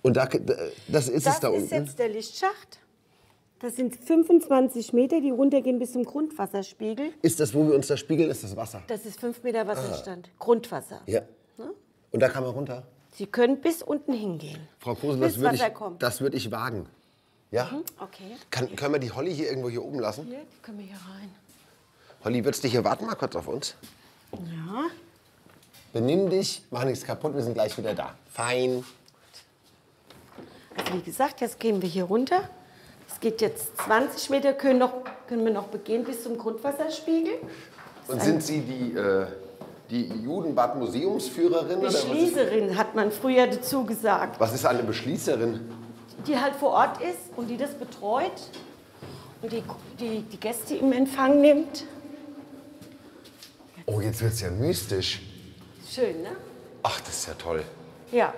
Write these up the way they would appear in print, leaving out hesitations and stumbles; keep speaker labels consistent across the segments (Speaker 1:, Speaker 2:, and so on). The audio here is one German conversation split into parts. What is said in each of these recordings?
Speaker 1: Und das ist es da unten?
Speaker 2: Das ist jetzt der Lichtschacht. Das sind 25 Meter, die runtergehen bis zum Grundwasserspiegel.
Speaker 1: Ist das, wo wir uns da spiegeln, ist das Wasser?
Speaker 2: Das ist 5 Meter Wasserstand, Grundwasser.
Speaker 1: Ja.
Speaker 2: Ne?
Speaker 1: Und da kann man runter?
Speaker 2: Sie können bis unten hingehen.
Speaker 1: Frau Kruse, das würde ich wagen. Ja?
Speaker 2: Mhm, okay.
Speaker 1: Können wir die Holly hier irgendwo hier oben lassen?
Speaker 2: Hier, die können wir hier rein.
Speaker 1: Holly, würdest du hier warten mal kurz auf uns?
Speaker 2: Ja.
Speaker 1: Benimm dich, mach nichts kaputt, wir sind gleich wieder da. Fein.
Speaker 2: Also wie gesagt, jetzt gehen wir hier runter. Es geht jetzt 20 Meter, können wir noch begehen bis zum Grundwasserspiegel.
Speaker 1: Und sind Sie die Judenbad-Museumsführerin?
Speaker 2: Beschließerin hat man früher dazu gesagt.
Speaker 1: Was ist eine Beschließerin?
Speaker 2: Die halt vor Ort ist und die das betreut und die Gäste im Empfang nimmt.
Speaker 1: Oh, jetzt wird es ja mystisch.
Speaker 2: Schön, ne?
Speaker 1: Ach, das ist ja toll.
Speaker 2: Ja.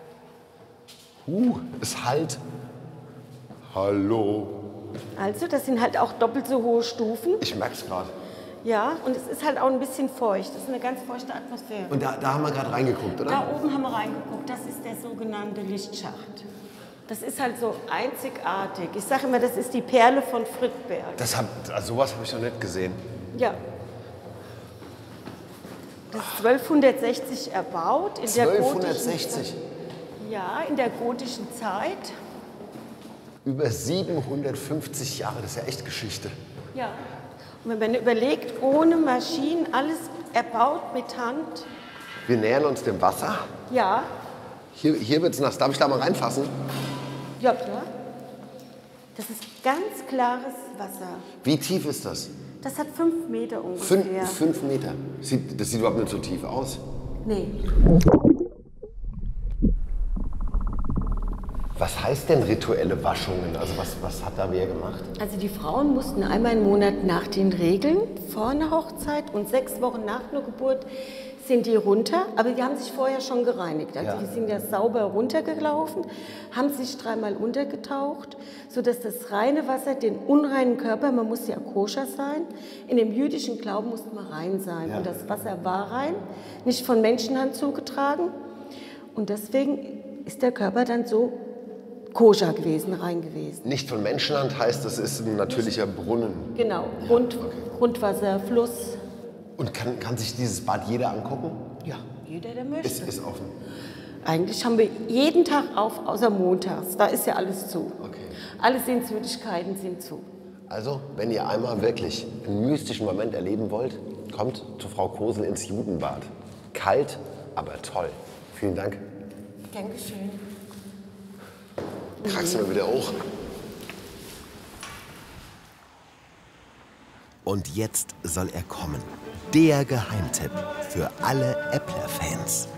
Speaker 1: Es halt. Hallo.
Speaker 2: Also, das sind halt auch doppelt so hohe Stufen.
Speaker 1: Ich merk's gerade.
Speaker 2: Ja, und es ist halt auch ein bisschen feucht. Das ist eine ganz feuchte Atmosphäre.
Speaker 1: Und da haben wir gerade reingeguckt, oder?
Speaker 2: Da oben haben wir reingeguckt. Das ist der sogenannte Lichtschacht. Das ist halt so einzigartig. Ich sage immer, das ist die Perle von Friedberg.
Speaker 1: Sowas habe ich noch nicht gesehen.
Speaker 2: Ja. Das ist 1260 erbaut.
Speaker 1: 1260?
Speaker 2: Ja, in der gotischen Zeit.
Speaker 1: Über 750 Jahre, das ist ja echt Geschichte.
Speaker 2: Ja. Und wenn man überlegt, ohne Maschinen, alles erbaut mit Hand.
Speaker 1: Wir nähern uns dem Wasser.
Speaker 2: Ja.
Speaker 1: Hier wird es nass. Darf ich da mal reinfassen?
Speaker 2: Ja, klar. Das ist ganz klares Wasser.
Speaker 1: Wie tief ist das?
Speaker 2: Das hat 5 Meter ungefähr.
Speaker 1: 5 Meter? Das sieht überhaupt nicht so tief aus.
Speaker 2: Nee.
Speaker 1: Was heißt denn rituelle Waschungen? Also was hat da wer gemacht?
Speaker 2: Also die Frauen mussten einmal im Monat nach den Regeln vor einer Hochzeit und 6 Wochen nach einer Geburt sind die runter, aber die haben sich vorher schon gereinigt. Also die sind ja sauber runtergelaufen, haben sich 3-mal untergetaucht, sodass das reine Wasser den unreinen Körper, man muss ja koscher sein, in dem jüdischen Glauben musste man rein sein. Ja. Und das Wasser war rein, nicht von Menschenhand zugetragen. Und deswegen ist der Körper dann so koscher gewesen, rein gewesen.
Speaker 1: Nicht von Menschenhand heißt, das ist ein natürlicher Brunnen.
Speaker 2: Genau, Grundwasser, Fluss.
Speaker 1: Und kann sich dieses Bad jeder angucken?
Speaker 2: Ja, jeder, der möchte.
Speaker 1: Ist offen?
Speaker 2: Eigentlich haben wir jeden Tag auf, außer montags. Da ist ja alles zu.
Speaker 1: Okay.
Speaker 2: Alle Sehenswürdigkeiten sind zu.
Speaker 1: Also, wenn ihr einmal wirklich einen mystischen Moment erleben wollt, kommt zu Frau Kosel ins Judenbad. Kalt, aber toll. Vielen Dank.
Speaker 2: Dankeschön.
Speaker 1: Kragst du mal wieder hoch.
Speaker 3: Und jetzt soll er kommen. Der Geheimtipp für alle Äppler-Fans.